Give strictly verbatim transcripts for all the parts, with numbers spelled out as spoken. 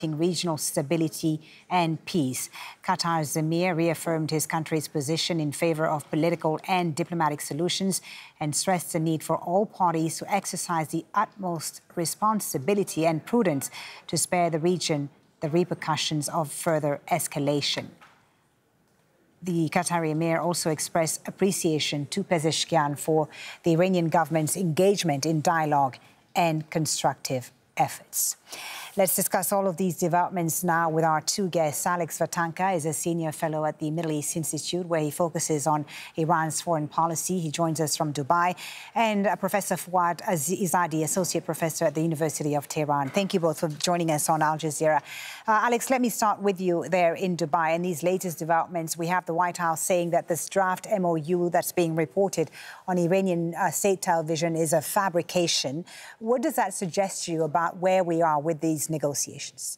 regional stability and peace. Qatar's Emir reaffirmed his country's position in favor of political and diplomatic solutions and stressed the need for all parties to exercise the utmost responsibility and prudence to spare the region the repercussions of further escalation. The Qatari Emir also expressed appreciation to Pezeshkian for the Iranian government's engagement in dialogue and constructive efforts. Let's discuss all of these developments now with our two guests. Alex Vatanka is a senior fellow at the Middle East Institute, where he focuses on Iran's foreign policy. He joins us from Dubai. And uh, Professor Fouad Izadi, associate professor at the University of Tehran. Thank you both for joining us on Al Jazeera. Uh, Alex, let me start with you there in Dubai. In these latest developments, we have the White House saying that this draft M O U that's being reported on Iranian uh, state television is a fabrication. What does that suggest to you about where we are with these negotiations?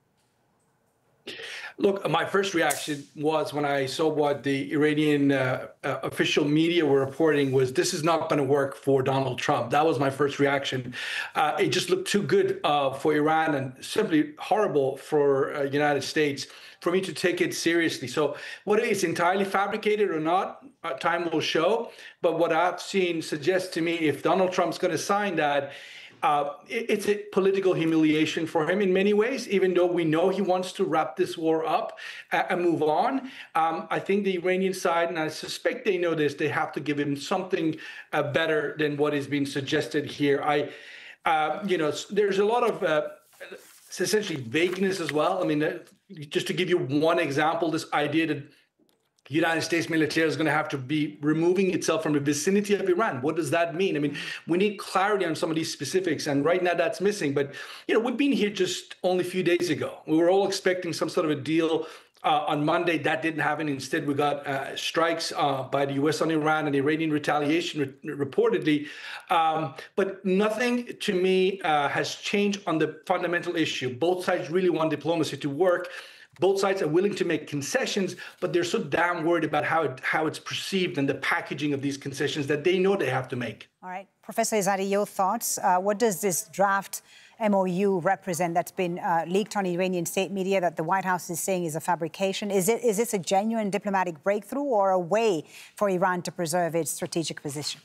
Look, my first reaction was when I saw what the Iranian uh, uh, official media were reporting was this is not going to work for Donald Trump. That was my first reaction. Uh, it just looked too good uh, for Iran and simply horrible for the uh, United States for me to take it seriously. So whether it's entirely fabricated or not, uh, time will show. But what I've seen suggests to me if Donald Trump's going to sign that, Uh, it's a political humiliation for him in many ways, even though we know he wants to wrap this war up uh, and move on. Um, I think the Iranian side, and I suspect they know this, they have to give him something uh, better than what is being suggested here. I, uh, you know, there's a lot of uh, essentially vagueness as well. I mean, uh, just to give you one example, this idea that the United States military is going to have to be removing itself from the vicinity of Iran. What does that mean? I mean, we need clarity on some of these specifics, and right now that's missing. But, you know, we've been here just only a few days ago. We were all expecting some sort of a deal uh, on Monday. That didn't happen. Instead, we got uh, strikes uh, by the U S on Iran and Iranian retaliation, re reportedly. Um, but nothing, to me, uh, has changed on the fundamental issue. Both sides really want diplomacy to work. Both sides are willing to make concessions, but they're so damn worried about how, it, how it's perceived and the packaging of these concessions that they know they have to make. All right. Professor Izadi, your thoughts? Uh, what does this draft M O U represent that's been uh, leaked on Iranian state media that the White House is saying is a fabrication? Is, it, is this a genuine diplomatic breakthrough or a way for Iran to preserve its strategic position?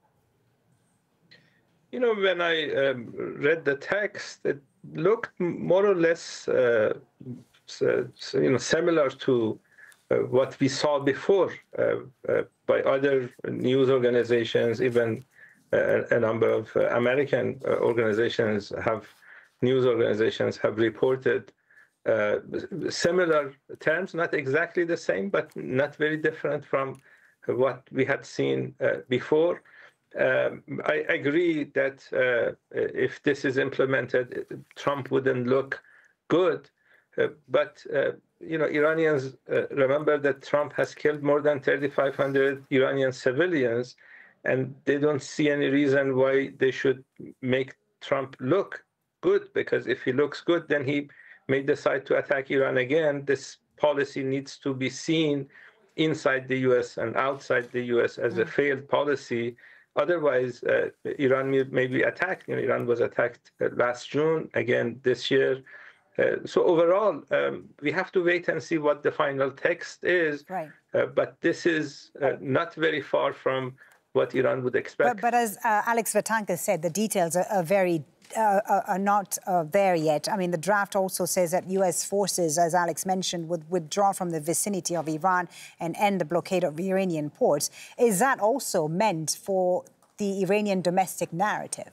You know, when I um, read the text, it looked more or less uh, So, so, you know, similar to uh, what we saw before uh, uh, by other news organizations, even uh, a number of uh, American uh, organizations have, news organizations have reported uh, similar terms, not exactly the same, but not very different from what we had seen uh, before. Um, I agree that uh, if this is implemented, Trump wouldn't look good. Uh, but, uh, you know, Iranians uh, remember that Trump has killed more than thirty-five hundred Iranian civilians, and they don't see any reason why they should make Trump look good, because if he looks good, then he may decide to attack Iran again. This policy needs to be seen inside the U S and outside the U S as a failed policy. Otherwise, uh, Iran may, may be attacked. You know, Iran was attacked uh, last June, again this year. Uh, so overall, um, we have to wait and see what the final text is. Right. Uh, but this is uh, not very far from what Iran would expect. But, but as uh, Alex Vatanka said, the details are, are very uh, are not uh, there yet. I mean, the draft also says that U S forces, as Alex mentioned, would withdraw from the vicinity of Iran and end the blockade of Iranian ports. Is that also meant for the Iranian domestic narrative?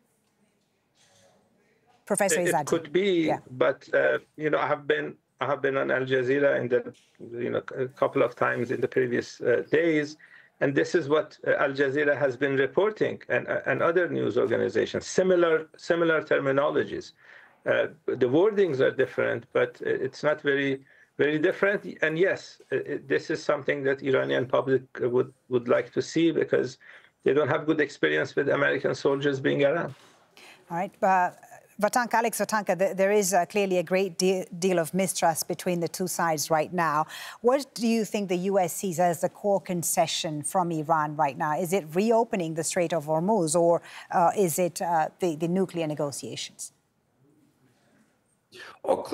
Professor Izadi. It could be, yeah. but uh, you know, I have been I have been on Al Jazeera in the you know a couple of times in the previous uh, days, and this is what uh, Al Jazeera has been reporting, and uh, and other news organizations, similar similar terminologies. Uh, the wordings are different, but it's not very very different. And yes, it, this is something that Iranian public would would like to see, because they don't have good experience with American soldiers being around. All right. Uh, Vatanka, Alex Vatanka, there is uh, clearly a great de deal of mistrust between the two sides right now. What do you think the U S sees as the core concession from Iran right now? Is it reopening the Strait of Hormuz, or uh, is it uh, the, the nuclear negotiations? Oh,